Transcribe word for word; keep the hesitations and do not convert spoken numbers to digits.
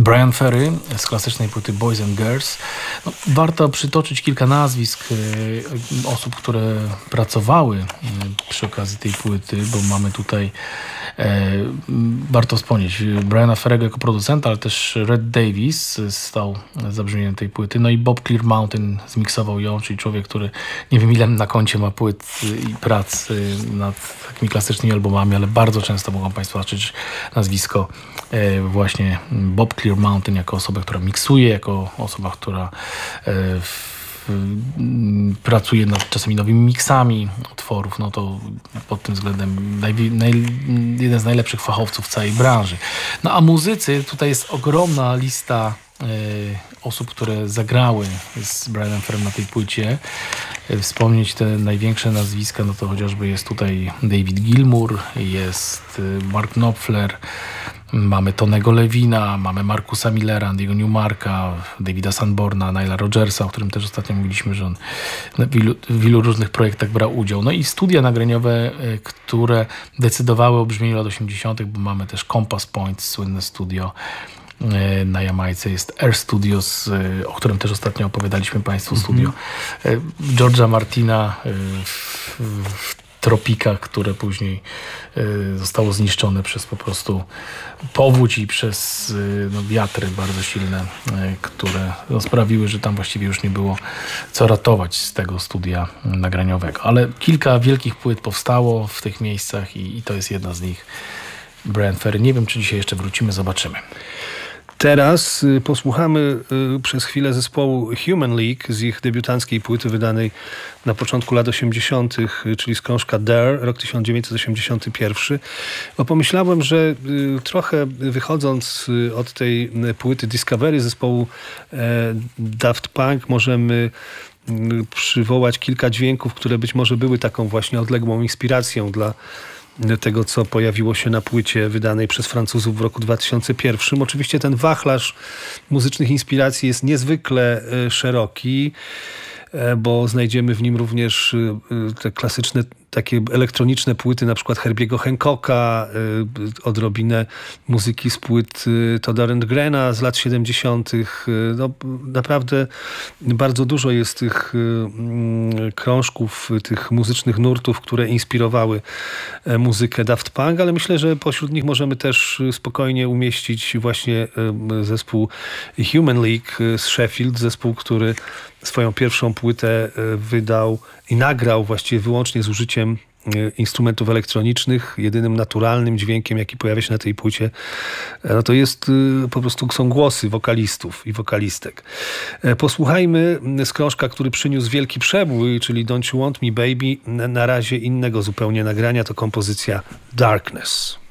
Bryan Ferry z klasycznej płyty Boys and Girls. No, warto przytoczyć kilka nazwisk e, osób, które pracowały e, przy okazji tej płyty, bo mamy tutaj e, warto wspomnieć Briana Ferry'ego jako producenta, ale też Red Davies stał za brzmieniem tej płyty. No i Bob Clear Mountain zmiksował ją, czyli człowiek, który nie wiem ile na koncie ma płyt i prac nad takimi klasycznymi albumami, ale bardzo często mogą Państwo zobaczyć nazwisko e, właśnie Bob Clear Mountain jako osoba, która miksuje, jako osoba, która e, w, pracuje nad czasami nowymi miksami utworów, no to pod tym względem naj, naj, jeden z najlepszych fachowców w całej branży. No a muzycy, tutaj jest ogromna lista e, osób, które zagrały z Brianem Ferrym na tej płycie. E, wspomnieć te największe nazwiska, no to chociażby jest tutaj David Gilmour, jest Mark Knopfler, mamy Tonego Levina, mamy Markusa Millera, Andy'ego Newmarka, Davida Sanborna, Nila Rodgersa, o którym też ostatnio mówiliśmy, że on w wielu, w wielu różnych projektach brał udział. No i studia nagraniowe, które decydowały o brzmieniu lat osiemdziesiątych, bo mamy też Compass Point, słynne studio na Jamajce, jest Air Studios, o którym też ostatnio opowiadaliśmy Państwu, studio mm-hmm. George'a Martina w, w Tropikach, które później y, zostało zniszczone przez po prostu powódź i przez y, no, wiatry bardzo silne, y, które no, sprawiły, że tam właściwie już nie było co ratować z tego studia nagraniowego. Ale kilka wielkich płyt powstało w tych miejscach i, i to jest jedna z nich. Bryan Ferry. Nie wiem, czy dzisiaj jeszcze wrócimy, zobaczymy. Teraz posłuchamy przez chwilę zespołu Human League z ich debiutanckiej płyty wydanej na początku lat osiemdziesiątych, czyli z krążka Dare, rok tysiąc dziewięćset osiemdziesiąty pierwszy. Bo pomyślałem, że trochę wychodząc od tej płyty Discovery zespołu Daft Punk możemy przywołać kilka dźwięków, które być może były taką właśnie odległą inspiracją dla tego, co pojawiło się na płycie wydanej przez Francuzów w roku dwa tysiące pierwszym. Oczywiście ten wachlarz muzycznych inspiracji jest niezwykle szeroki, bo znajdziemy w nim również te klasyczne, takie elektroniczne płyty, na przykład Herbiego Hancocka, odrobinę muzyki z płyt Todda Rundgrena z lat siedemdziesiątych. No, naprawdę bardzo dużo jest tych krążków, tych muzycznych nurtów, które inspirowały muzykę Daft Punk, ale myślę, że pośród nich możemy też spokojnie umieścić właśnie zespół Human League z Sheffield, zespół, który swoją pierwszą płytę wydał i nagrał właściwie wyłącznie z użyciem instrumentów elektronicznych. Jedynym naturalnym dźwiękiem, jaki pojawia się na tej płycie, no to jest po prostu są głosy wokalistów i wokalistek. Posłuchajmy z krążka, który przyniósł wielki przebój, czyli Don't You Want Me Baby, na razie innego zupełnie nagrania, to kompozycja Darkness.